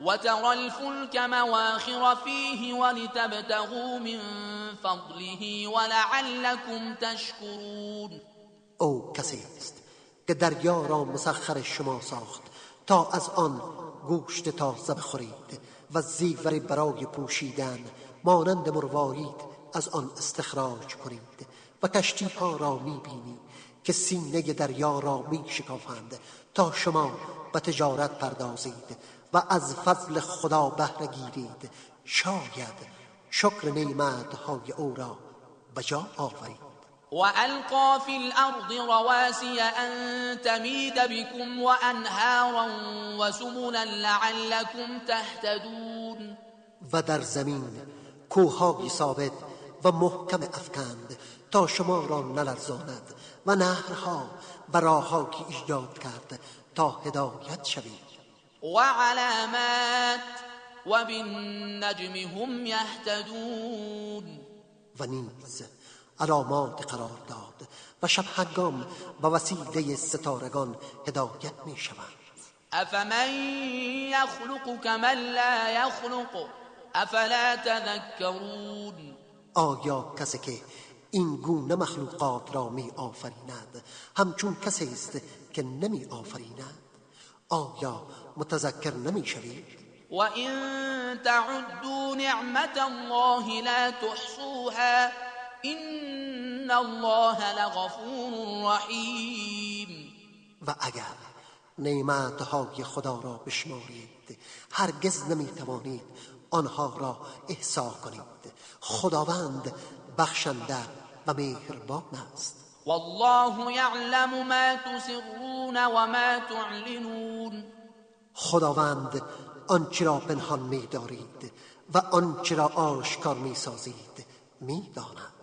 وترى الفلك مواخر فيه ولتبتغوا من فضله ولعلكم تشكرون. او کسی است که دریا را مسخر شما ساخت تا از آن گوشت تازه بخورید و زیوری برای پوشیدن مانند مروارید از آن استخراج کنید و کشتی ها را میبینی که سینه دریا را میشکافند تا شما به تجارت پردازید و از فضل خدا بهره گیرید. شاید شکر نعمت‌های او را به جا آورید. وألقى في الأرض رواسي أن تميد بكم وأنهارا وسبلا لعلكم تهتدون. و در زمین کوه‌های ثابت و محکم افکند تا شما را نلرزاند و نهرها و راه‌هایی ایجاد کرد تا هدایت شوید. وعلامات وبالنجم هم يهتدون. و نیز علامات قرار داد و شب هنگام به وسیله ستارگان هدایت می شوند. افمن یخلق کمن لا یخلق افلا تذکرون. آیا کسی که این گونه مخلوقات را می آفریند همچون کسی است که نمی آفریند؟ آیا متذکر نمی شوید؟ وَإِن تَعُدُّوا نِعْمَةَ اللَّهِ لَا تُحْصُوهَا إِنَّ اللَّهَ لَغَفُورٌ رَحِيمٌ. و اگر نعمت‌های خدا را بشمارید هرگز نمی‌توانید آنها را احصا کنید. خداوند بخشنده و مهربان است. والله يعلم ما تسرون وما تعلنون. خداوند آنچه را پنهان می‌دارید و آنچه را آشکار می‌سازید می‌داند.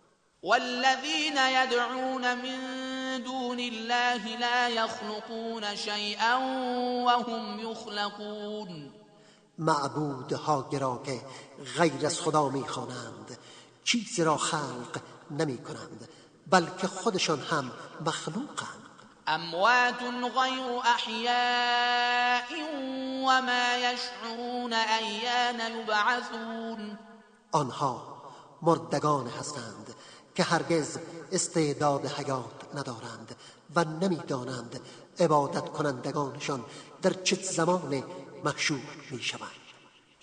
والذين يدعون من دون الله لا يخلقون شيئا وهم يخلقون. معبودهای را که غیر از خدا می‌خوانند چیزی را خلق نمی‌کنند بلکه خودشان هم مخلوقند. اموات غیر احیاء وما يشعرون ایان یبعثون. آنها مردگان هستند که هرگز استعداد حیات ندارند و نمی‌دانند عبادت کنندگانشان در چه زمان محشور می‌شوند.